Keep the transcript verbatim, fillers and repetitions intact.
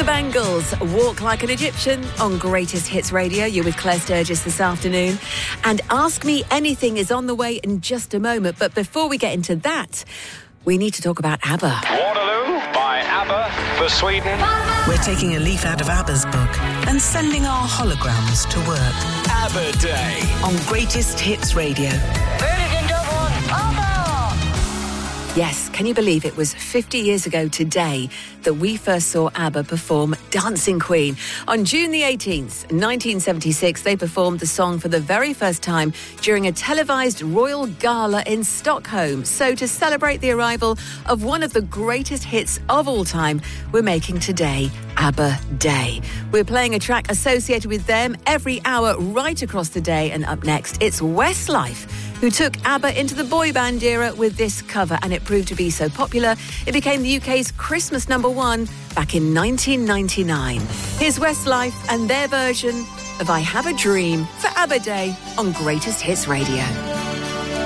Bangles, Walk Like an Egyptian on Greatest Hits Radio. You're with Claire Sturgis this afternoon. And Ask Me Anything is on the way in just a moment. But before we get into that, we need to talk about ABBA. Waterloo by ABBA for Sweden. We're taking a leaf out of ABBA's book and sending our holograms to work. ABBA Day on Greatest Hits Radio. Ladies and gentlemen, ABBA! Yes, can you believe it was fifty years ago today that we first saw ABBA perform Dancing Queen? On June the eighteenth, nineteen seventy-six, they performed the song for the very first time during a televised royal gala in Stockholm. So to celebrate the arrival of one of the greatest hits of all time, we're making today ABBA Day. We're playing a track associated with them every hour right across the day. And up next, it's Westlife, who took ABBA into the boy band era with this cover, and it proved to be so popular it became the U K's Christmas number one back in nineteen ninety-nine. Here's Westlife and their version of I Have a Dream for ABBA Day on Greatest Hits Radio.